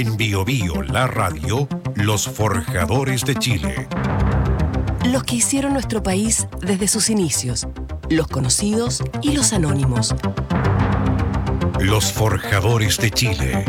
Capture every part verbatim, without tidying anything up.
En Bio Bio, la radio, los forjadores de Chile. Los que hicieron nuestro país desde sus inicios, los conocidos y los anónimos. Los forjadores de Chile.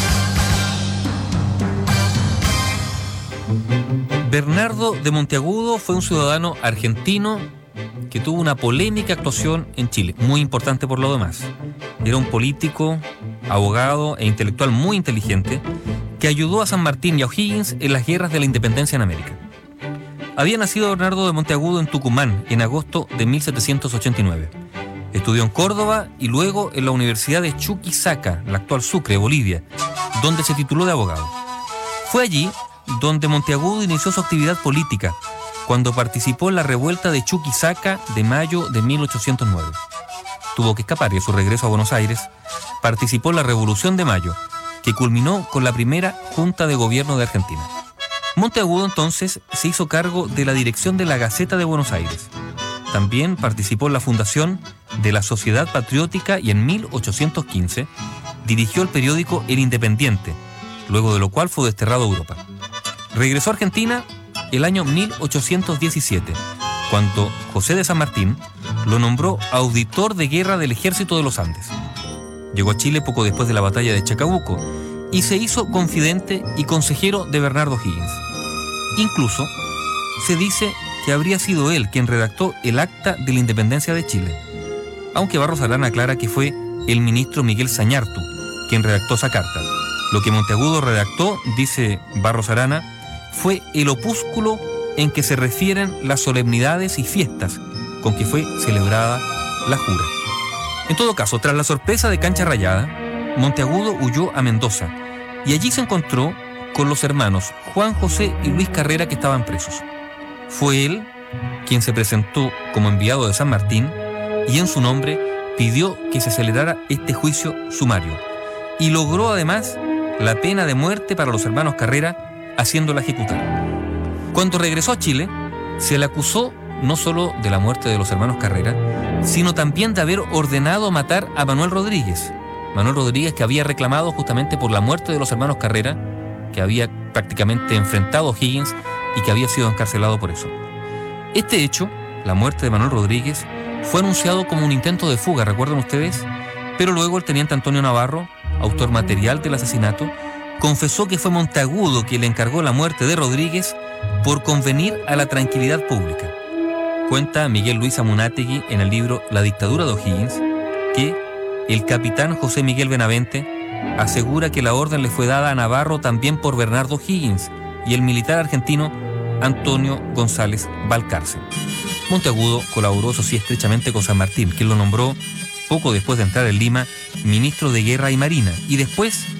Bernardo de Monteagudo fue un ciudadano argentino que tuvo una polémica actuación en Chile, muy importante por lo demás. Era un político, abogado e intelectual muy inteligente que ayudó a San Martín y a O'Higgins en las guerras de la independencia en América. Había nacido Bernardo de Monteagudo en Tucumán en agosto de mil setecientos ochenta y nueve. Estudió en Córdoba y luego en la Universidad de Chuquisaca, la actual Sucre, Bolivia, donde se tituló de abogado. Fue allí donde Monteagudo inició su actividad política, cuando participó en la revuelta de Chuquisaca de mayo de mil ochocientos nueve. Tuvo que escapar y a su regreso a Buenos Aires participó en la Revolución de Mayo, que culminó con la primera Junta de Gobierno de Argentina. Monteagudo entonces se hizo cargo de la dirección de la Gaceta de Buenos Aires. También participó en la fundación de la Sociedad Patriótica y en mil ochocientos quince dirigió el periódico El Independiente, luego de lo cual fue desterrado a Europa. Regresó a Argentina el año mil ochocientos diecisiete, cuando José de San Martín lo nombró auditor de guerra del Ejército de los Andes. Llegó a Chile poco después de la batalla de Chacabuco y se hizo confidente y consejero de Bernardo O'Higgins. Incluso se dice que habría sido él quien redactó el Acta de la Independencia de Chile, aunque Barros Arana aclara que fue el ministro Miguel Zañartu quien redactó esa carta. Lo que Monteagudo redactó, dice Barros Arana, fue el opúsculo en que se refieren las solemnidades y fiestas con que fue celebrada la jura. En todo caso, tras la sorpresa de Cancha Rayada, Monteagudo huyó a Mendoza y allí se encontró con los hermanos Juan José y Luis Carrera, que estaban presos. Fue él quien se presentó como enviado de San Martín y en su nombre pidió que se celebrara este juicio sumario y logró además la pena de muerte para los hermanos Carrera, haciéndola ejecutar. Cuando regresó a Chile, se le acusó no solo de la muerte de los hermanos Carrera, sino también de haber ordenado matar a Manuel Rodríguez. Manuel Rodríguez, que había reclamado justamente por la muerte de los hermanos Carrera, que había prácticamente enfrentado a O'Higgins y que había sido encarcelado por eso. Este hecho, la muerte de Manuel Rodríguez, fue anunciado como un intento de fuga, ¿recuerdan ustedes? Pero luego el teniente Antonio Navarro, autor material del asesinato, confesó que fue Monteagudo quien le encargó la muerte de Rodríguez por convenir a la tranquilidad pública. Cuenta Miguel Luis Amunátegui en el libro La dictadura de O'Higgins que el capitán José Miguel Benavente asegura que la orden le fue dada a Navarro también por Bernardo O'Higgins y el militar argentino Antonio González Valcárcel. Monteagudo colaboró, eso sí, estrechamente con San Martín, quien lo nombró, poco después de entrar en Lima, ministro de Guerra y Marina, y después